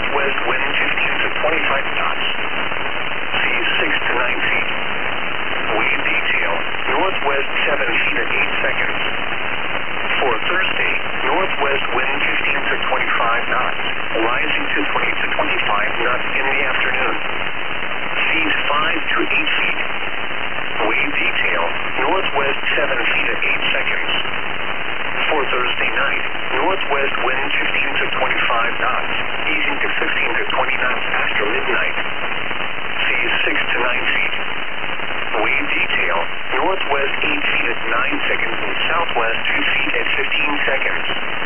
northwest wind 15 to 25 knots. Seas 6 to 9 feet. Wave detail, northwest 7 feet at 8 seconds. For Thursday, northwest wind 15 to 25 knots, rising to 20 to 25 knots in the afternoon. Seas 5 to 8 feet. Wave detail, northwest 7 feet at 8 seconds. For Thursday night, northwest wind 15 to 25 knots, easing to 15 to 20 knots after midnight. Seas 6 to 9 feet. Wave detail, northwest 8 feet at 9 seconds and southwest 2 feet at 15 seconds.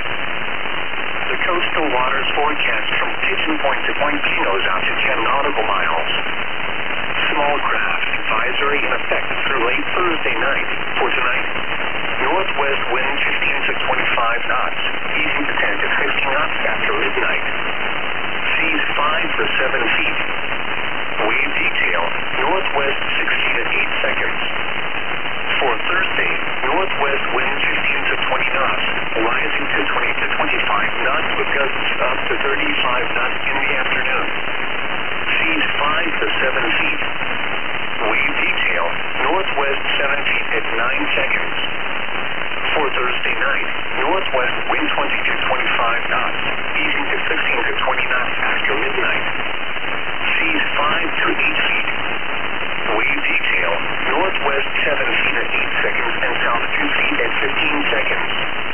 The coastal waters forecast from Pigeon Point to Point Pinos out to 10 nautical miles. Small craft advisory in effect through late Thursday night. For tonight, northwest wind 15 to 25 knots, easing to 10 to 15 knots after midnight. Seas 5 to 7 feet. Wave detail, northwest 6 feet at 8 seconds. For Thursday, northwest wind 15 to 20 knots, rising to 20 to 25 knots with gusts up to 35 knots in the afternoon. Seas 5 to 7 feet. Wave detail, northwest 7 feet at 9 seconds. For Thursday night, northwest wind 20 to 25 knots, easing to 15 to 20 knots after midnight. Seas 5 to 8 feet. Wave detail, northwest 7 feet at 8 seconds and south 2 feet at 15 seconds.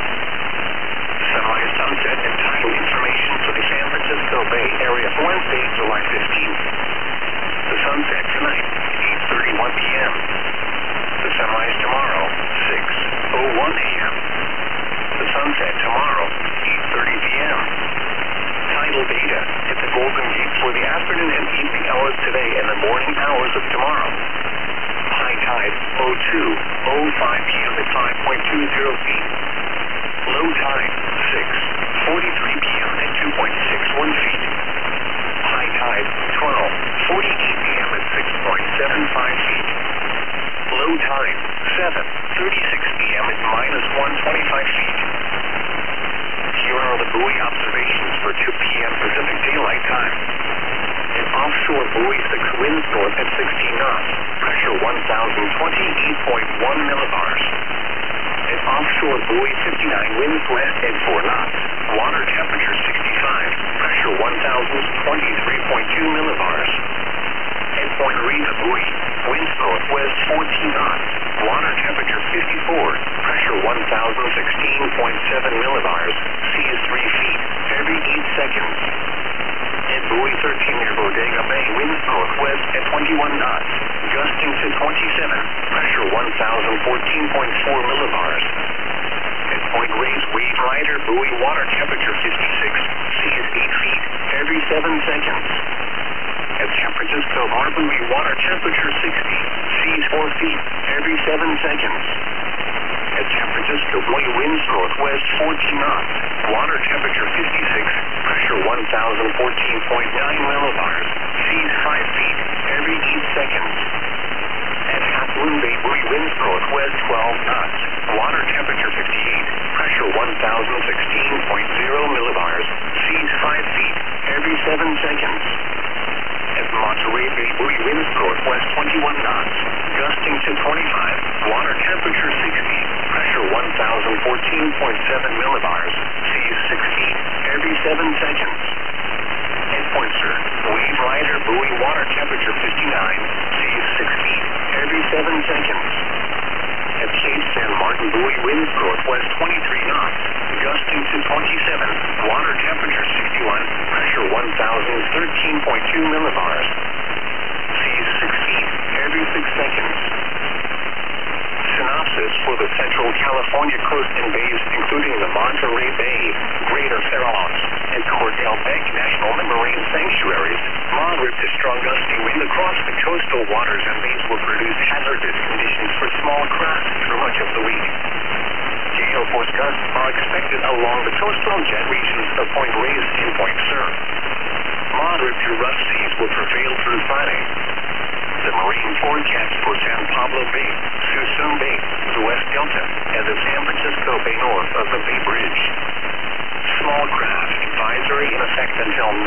Sunrise, sunset, and tidal information for the San Francisco Bay Area for Wednesday, July 15th. The sunset tonight, 8:31 p.m. The sunrise tomorrow, 6:01 a.m. The sunset tomorrow, 8:30 p.m. Tidal data at the Golden Gate for the afternoon and evening hours today and the morning hours of tomorrow. High tide, 02:05 p.m. at 5.20 feet. Low tide, 6:43 p.m. at 2.61 feet. High tide, 12:48 p.m. at 6.75 feet. Low tide, 7:36 p.m. at -125 feet. Here are the buoy observations for 2 p.m. Pacific Daylight Time. An offshore buoy 6 winds north at 16 knots, pressure 1,028.1 millibars. An offshore buoy 59 winds west at 4 knots, water temperature 65, pressure 1,023.2 millibars. At Point Riva buoy, winds northwest 14 knots, water temperature 54, pressure 1,016.7 millibars, seas 3 feet, every 8 seconds. At buoy 13 near Bodega Bay, winds northwest at 21 knots, gusting to 27, pressure 1,014.4 millibars. At Point Reyes Wave Rider buoy, water temperature 56, seas 8 feet, every 7 seconds. At San Francisco Bar buoy, water temperature 60, seas 4 feet, every 7 seconds. At San Francisco buoy, winds northwest 14 knots, water temperature 56, pressure 1,014.9 millibars, seas 5 feet, every 8 seconds. At Half Moon Bay buoy, winds northwest 12 knots, water temperature 58, pressure 1,016.0 millibars, seas 5 feet, every 7 seconds. At Monterey Bay buoy, winds northwest 21 knots, gusting to 25, water temperature 60, pressure 1,014.7 millibars, seas 6 feet, every 7 seconds. At Point Sur, Wave Rider buoy, water temperature 59, seas 6 feet, every 7 seconds. At Cape San Martin buoy, winds northwest 23 knots, gusting to 27, water temperature 61, pressure 1,013.2 millibars. Seas 6 feet, every 6 seconds. Synopsis for the Central California coast and bays, including the Monterey Bay, Greater Farallones, and Cordell Bank National Marine Sanctuaries. Moderate to strong gusty wind across the coastal waters and bays will produce hazardous conditions for small craft through much of the week. Gale force gusts are expected along the coastal jet regions of Point Reyes and Point Sur. Moderate to rough seas will prevail through Friday. The marine forecast for San Pablo Bay, Suisun Bay, the West Delta, and the San Francisco Bay north of the Bay Bridge. Small craft advisory in effect until